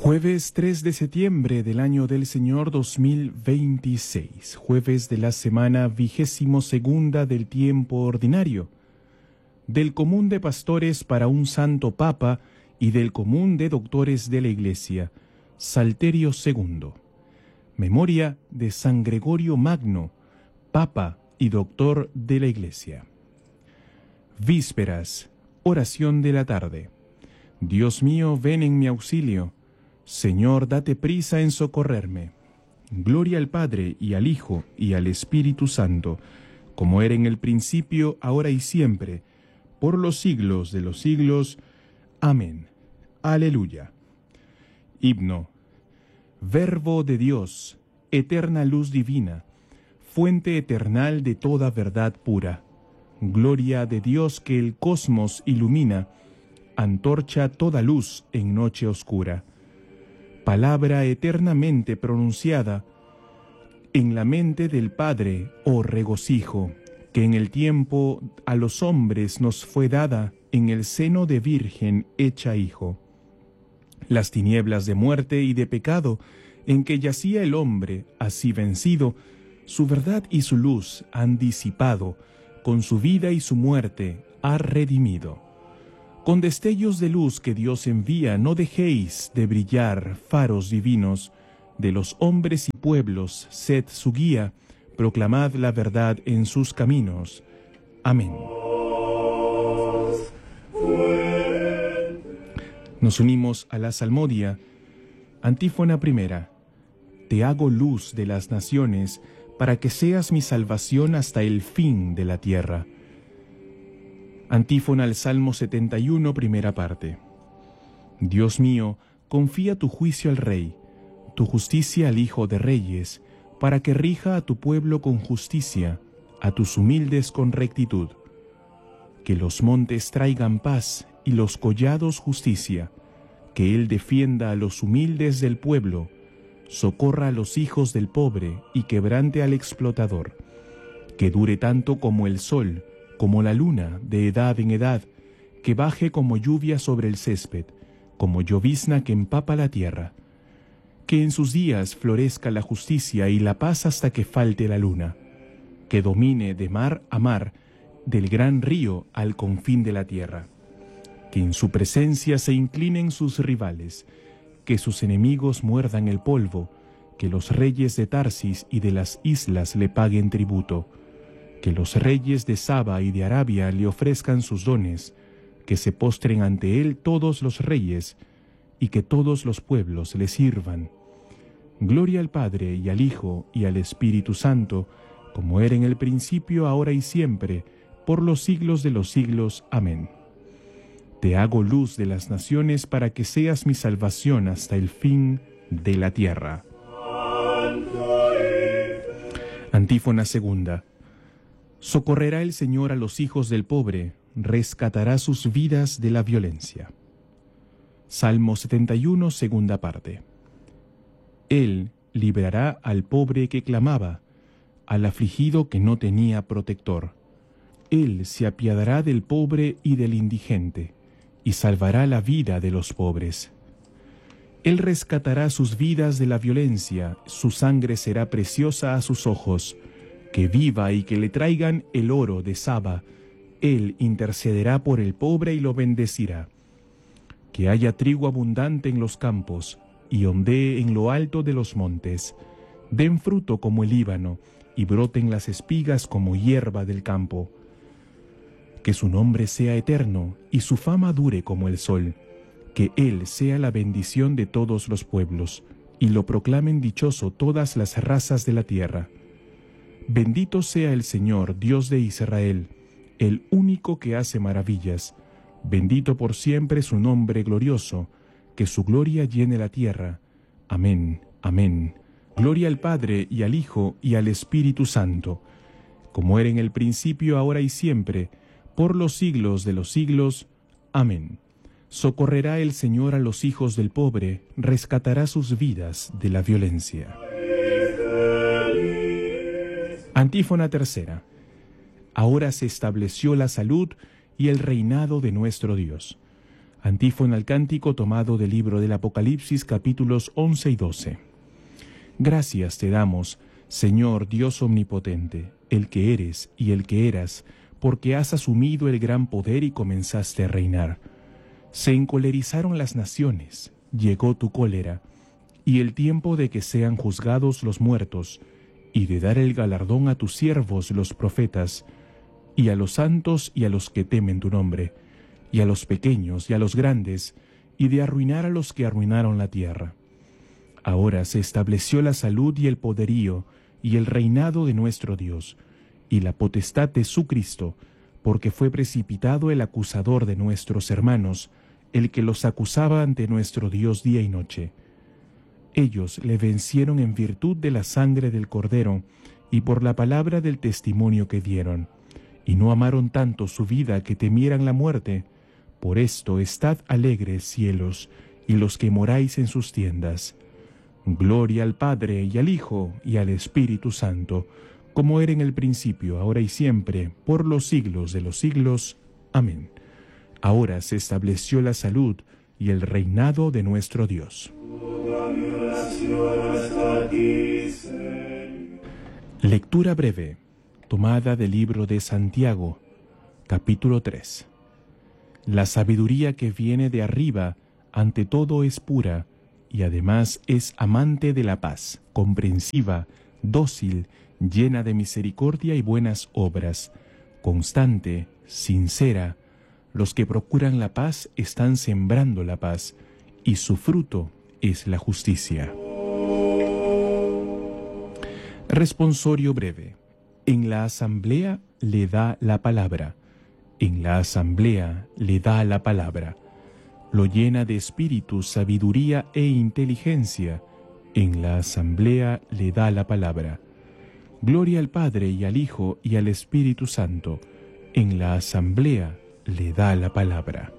Jueves 3 de septiembre del año del Señor 2026, jueves de la semana 22ª del tiempo ordinario, del común de pastores para un santo papa y del común de doctores de la Iglesia, Salterio II. Memoria de San Gregorio Magno, papa y doctor de la Iglesia. Vísperas, oración de la tarde. Dios mío, ven en mi auxilio. Señor, date prisa en socorrerme. Gloria al Padre, y al Hijo, y al Espíritu Santo, como era en el principio, ahora y siempre, por los siglos de los siglos. Amén. Aleluya. Himno. Verbo de Dios, eterna luz divina, fuente eternal de toda verdad pura. Gloria de Dios que el cosmos ilumina, antorcha toda luz en noche oscura. Palabra eternamente pronunciada en la mente del Padre, oh regocijo, que en el tiempo a los hombres nos fue dada en el seno de Virgen hecha hijo. Las tinieblas de muerte y de pecado en que yacía el hombre, así vencido, su verdad y su luz han disipado, con su vida y su muerte ha redimido. Con destellos de luz que Dios envía, no dejéis de brillar, faros divinos, de los hombres y pueblos, sed su guía, proclamad la verdad en sus caminos. Amén. Nos unimos a la salmodia. Antífona primera. Te hago luz de las naciones, para que seas mi salvación hasta el fin de la tierra. Antífona al Salmo 71, primera parte. Dios mío, confía tu juicio al Rey, tu justicia al Hijo de Reyes, para que rija a tu pueblo con justicia, a tus humildes con rectitud. Que los montes traigan paz y los collados justicia, que Él defienda a los humildes del pueblo, socorra a los hijos del pobre y quebrante al explotador. Que dure tanto como el sol, como la luna, de edad en edad, que baje como lluvia sobre el césped, como llovizna que empapa la tierra. Que en sus días florezca la justicia y la paz hasta que falte la luna. Que domine de mar a mar, del gran río al confín de la tierra. Que en su presencia se inclinen sus rivales, que sus enemigos muerdan el polvo, que los reyes de Tarsis y de las islas le paguen tributo. Que los reyes de Saba y de Arabia le ofrezcan sus dones, que se postren ante él todos los reyes, y que todos los pueblos le sirvan. Gloria al Padre, y al Hijo, y al Espíritu Santo, como era en el principio, ahora y siempre, por los siglos de los siglos. Amén. Te hago luz de las naciones, para que seas mi salvación hasta el fin de la tierra. Antífona segunda. Socorrerá el Señor a los hijos del pobre, rescatará sus vidas de la violencia. Salmo 71, segunda parte. Él librará al pobre que clamaba, al afligido que no tenía protector. Él se apiadará del pobre y del indigente, y salvará la vida de los pobres. Él rescatará sus vidas de la violencia, su sangre será preciosa a sus ojos. Que viva y que le traigan el oro de Saba, Él intercederá por el pobre y lo bendecirá. Que haya trigo abundante en los campos, y ondee en lo alto de los montes. Den fruto como el Líbano, y broten las espigas como hierba del campo. Que su nombre sea eterno, y su fama dure como el sol. Que Él sea la bendición de todos los pueblos, y lo proclamen dichoso todas las razas de la tierra. Bendito sea el Señor, Dios de Israel, el único que hace maravillas. Bendito por siempre su nombre glorioso, que su gloria llene la tierra. Amén, amén. Gloria al Padre, y al Hijo, y al Espíritu Santo, como era en el principio, ahora y siempre, por los siglos de los siglos. Amén. Socorrerá el Señor a los hijos del pobre, rescatará sus vidas de la violencia. Antífona tercera. Ahora se estableció la salud y el reinado de nuestro Dios. Antífona al cántico tomado del libro del Apocalipsis, capítulos 11 y 12. Gracias te damos, Señor Dios omnipotente, el que eres y el que eras, porque has asumido el gran poder y comenzaste a reinar. Se encolerizaron las naciones, llegó tu cólera, y el tiempo de que sean juzgados los muertos, y de dar el galardón a tus siervos los profetas, y a los santos y a los que temen tu nombre, y a los pequeños y a los grandes, y de arruinar a los que arruinaron la tierra. Ahora se estableció la salud y el poderío, y el reinado de nuestro Dios, y la potestad de su Cristo, porque fue precipitado el acusador de nuestros hermanos, el que los acusaba ante nuestro Dios día y noche. Ellos le vencieron en virtud de la sangre del Cordero, y por la palabra del testimonio que dieron, y no amaron tanto su vida que temieran la muerte. Por esto estad alegres, cielos, y los que moráis en sus tiendas. Gloria al Padre, y al Hijo, y al Espíritu Santo, como era en el principio, ahora y siempre, por los siglos de los siglos. Amén. Ahora se estableció la salud y el reinado de nuestro Dios. Lectura breve, tomada del libro de Santiago, capítulo 3. La sabiduría que viene de arriba, ante todo es pura, y además es amante de la paz, comprensiva, dócil, llena de misericordia y buenas obras, constante, sincera. Los que procuran la paz están sembrando la paz, y su fruto es la justicia. Responsorio breve. En la asamblea le da la palabra. En la asamblea le da la palabra. Lo llena de espíritu, sabiduría e inteligencia. En la asamblea le da la palabra. Gloria al Padre y al Hijo y al Espíritu Santo. En la asamblea le da la palabra.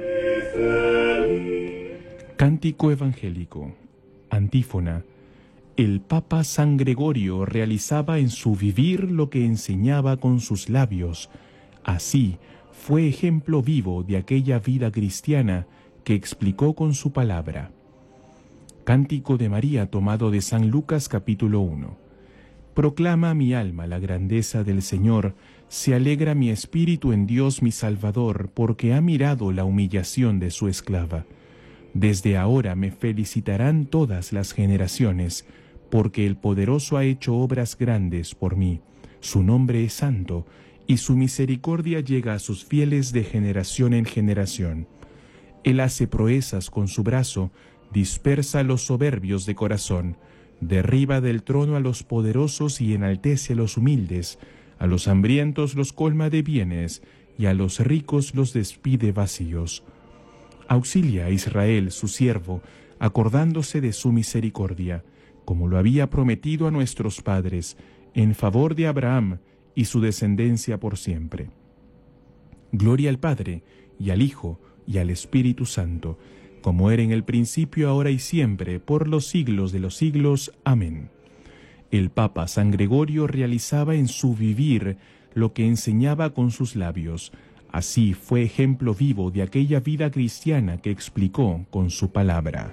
Cántico evangélico. Antífona. El Papa San Gregorio realizaba en su vivir lo que enseñaba con sus labios. Así, fue ejemplo vivo de aquella vida cristiana que explicó con su palabra. Cántico de María tomado de San Lucas capítulo 1. Proclama mi alma la grandeza del Señor, se alegra mi espíritu en Dios mi Salvador, porque ha mirado la humillación de su esclava. Desde ahora me felicitarán todas las generaciones, porque el Poderoso ha hecho obras grandes por mí. Su nombre es santo, y su misericordia llega a sus fieles de generación en generación. Él hace proezas con su brazo, dispersa a los soberbios de corazón, derriba del trono a los poderosos y enaltece a los humildes, a los hambrientos los colma de bienes, y a los ricos los despide vacíos. Auxilia a Israel, su siervo, acordándose de su misericordia, como lo había prometido a nuestros padres, en favor de Abraham y su descendencia por siempre. Gloria al Padre, y al Hijo, y al Espíritu Santo, como era en el principio, ahora y siempre, por los siglos de los siglos. Amén. El Papa San Gregorio realizaba en su vivir lo que enseñaba con sus labios. Así fue ejemplo vivo de aquella vida cristiana que explicó con su palabra.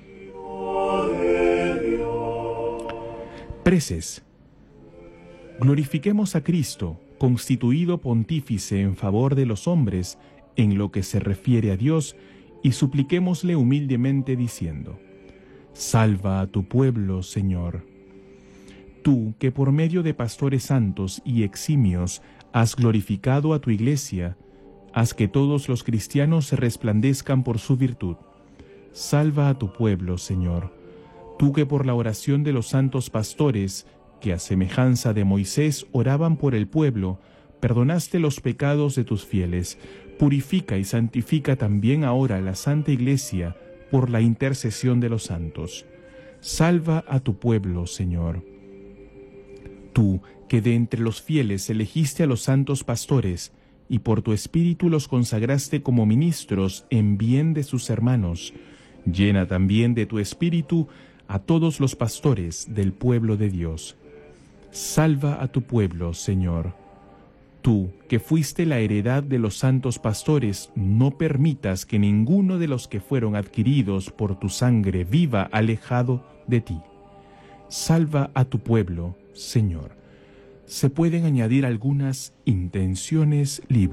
Preces. Glorifiquemos a Cristo, constituido pontífice en favor de los hombres, en lo que se refiere a Dios, y supliquémosle humildemente diciendo: Salva a tu pueblo, Señor. Tú, que por medio de pastores santos y eximios has glorificado a tu Iglesia, haz que todos los cristianos se resplandezcan por su virtud. Salva a tu pueblo, Señor. Tú que por la oración de los santos pastores, que a semejanza de Moisés oraban por el pueblo, perdonaste los pecados de tus fieles, purifica y santifica también ahora la Santa Iglesia por la intercesión de los santos. Salva a tu pueblo, Señor. Tú, que de entre los fieles elegiste a los santos pastores, y por tu espíritu los consagraste como ministros en bien de sus hermanos, llena también de tu espíritu a todos los pastores del pueblo de Dios. Salva a tu pueblo, Señor. Tú, que fuiste la heredad de los santos pastores, no permitas que ninguno de los que fueron adquiridos por tu sangre viva alejado de ti. Salva a tu pueblo, Señor. Se pueden añadir algunas intenciones libres.